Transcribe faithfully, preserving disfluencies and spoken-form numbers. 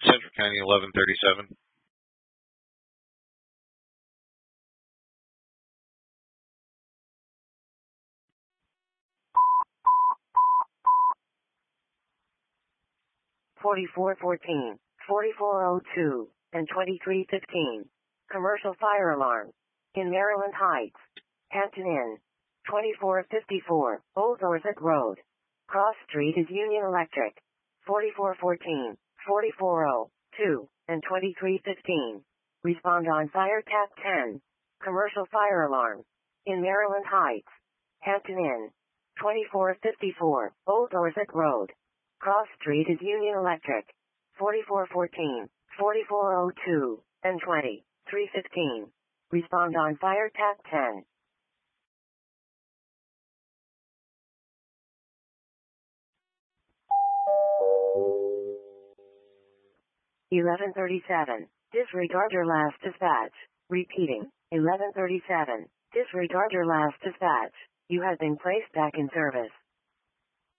Central County, eleven thirty-seven. forty-four fourteen, forty-four oh two, and twenty-three fifteen. Commercial fire alarm. In Maryland Heights. Hampton Inn. twenty-four fifty-four, Old Dorset Road. Cross Street is Union Electric. forty-four fourteen, forty-four oh two, and twenty-three fifteen. Respond on fire tap ten. Commercial fire alarm. In Maryland Heights. Hampton Inn. twenty-four fifty-four, Old Dorset Road. Cross Street is Union Electric. forty-four fourteen, forty-four oh two, and twenty-three fifteen. Respond on fire tap ten. eleven thirty-seven. Disregard your last dispatch. Repeating. eleven thirty-seven. Disregard your last dispatch. You have been placed back in service.